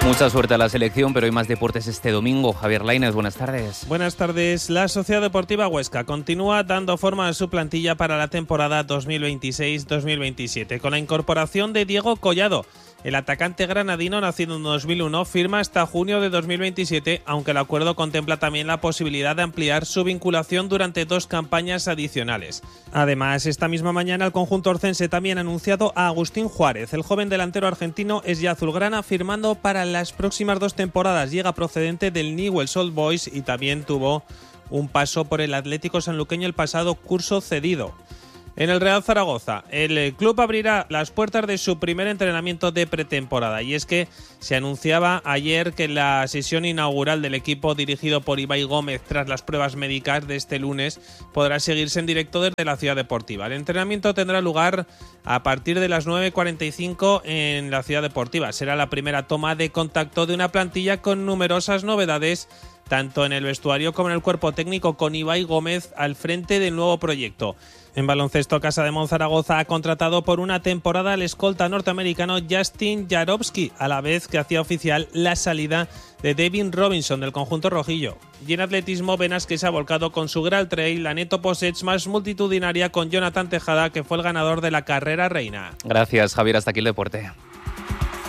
Mucha suerte a la selección, pero hay más deportes este domingo. Javier Lainez, buenas tardes. Buenas tardes. La Sociedad Deportiva Huesca continúa dando forma a su plantilla para la temporada 2026-2027, con la incorporación de Diego Collado. El atacante granadino, nacido en 2001, firma hasta junio de 2027, aunque el acuerdo contempla también la posibilidad de ampliar su vinculación durante 2 campañas adicionales. Además, esta misma mañana el conjunto orcense también ha anunciado a Agustín Juárez. El joven delantero argentino es ya azulgrana, firmando para las próximas 2 temporadas. Llega procedente del Newell's Old Boys y también tuvo un paso por el Atlético Sanluqueño el pasado curso cedido. En el Real Zaragoza, el club abrirá las puertas de su primer entrenamiento de pretemporada, y es que se anunciaba ayer que la sesión inaugural del equipo dirigido por Ibai Gómez tras las pruebas médicas de este lunes podrá seguirse en directo desde la Ciudad Deportiva. El entrenamiento tendrá lugar a partir de las 9:45 en la Ciudad Deportiva. Será la primera toma de contacto de una plantilla con numerosas novedades, tanto en el vestuario como en el cuerpo técnico, con Ibai Gómez al frente del nuevo proyecto. En baloncesto, Casa de Monzaragoza ha contratado por una temporada al escolta norteamericano Justin Jarobski, a la vez que hacía oficial la salida de Devin Robinson del conjunto rojillo. Y en atletismo, Benasque se ha volcado con su Grail Trail, la Neto Posets más multitudinaria, con Jonathan Tejada, que fue el ganador de la carrera reina. Gracias, Javier. Hasta aquí el deporte.